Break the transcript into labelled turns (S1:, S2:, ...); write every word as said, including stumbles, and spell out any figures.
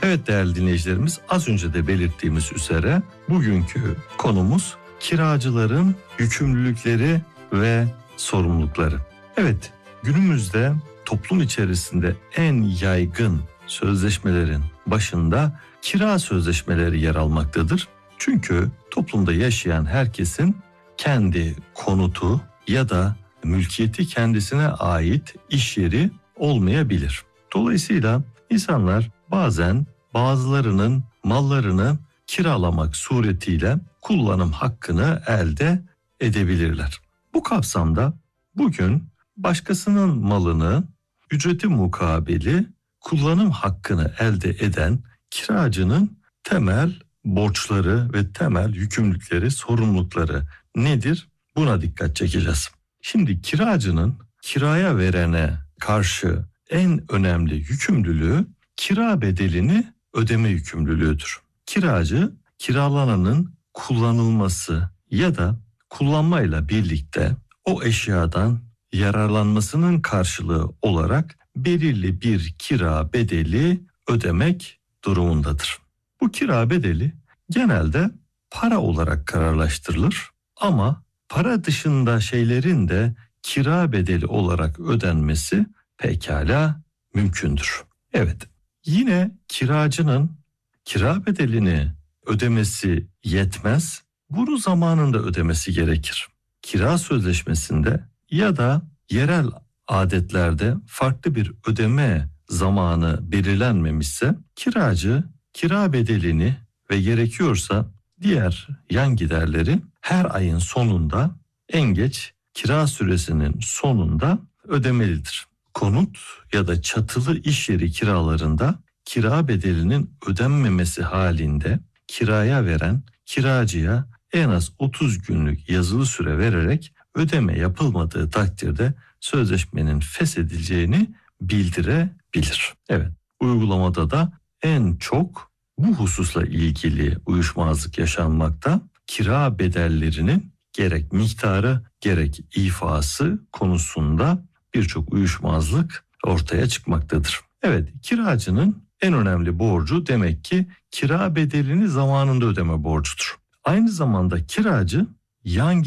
S1: Evet değerli dinleyicilerimiz, az önce de belirttiğimiz üzere bugünkü konumuz kiracıların yükümlülükleri ve sorumlulukları. Evet, günümüzde toplum içerisinde en yaygın sözleşmelerin başında kira sözleşmeleri yer almaktadır. Çünkü toplumda yaşayan herkesin kendi konutu ya da mülkiyeti kendisine ait iş yeri olmayabilir. Dolayısıyla insanlar bazen bazılarının mallarını kiralamak suretiyle kullanım hakkını elde edebilirler. Bu kapsamda bugün başkasının malını ücreti mukabili kullanım hakkını elde eden kiracının temel borçları ve temel yükümlülükleri, sorumlulukları nedir? Buna dikkat çekeceğiz. Şimdi kiracının kiraya verene karşı en önemli yükümlülüğü kira bedelini ödeme yükümlülüğüdür. Kiracı kiralananın kullanılması ya da kullanmayla birlikte o eşyadan yararlanmasının karşılığı olarak belirli bir kira bedeli ödemek durumundadır. Bu kira bedeli genelde para olarak kararlaştırılır ama para dışında şeylerin de kira bedeli olarak ödenmesi pekala mümkündür. Evet, yine kiracının kira bedelini ödemesi yetmez, bunu zamanında ödemesi gerekir. Kira sözleşmesinde ya da yerel adetlerde farklı bir ödeme zamanı belirlenmemişse kiracı kira bedelini ve gerekiyorsa diğer yan giderleri her ayın sonunda, en geç kira süresinin sonunda ödemelidir. Konut ya da çatılı iş yeri kiralarında kira bedelinin ödenmemesi halinde kiraya veren kiracıya en az otuz günlük yazılı süre vererek ödeme yapılmadığı takdirde sözleşmenin feshedileceğini bildirebilir. Evet, uygulamada da en çok bu hususla ilgili uyuşmazlık yaşanmakta. Kira bedellerinin gerek miktarı gerek ifası konusunda birçok uyuşmazlık ortaya çıkmaktadır. Evet, kiracının en önemli borcu demek ki kira bedelini zamanında ödeme borcudur. Aynı zamanda kiracı yan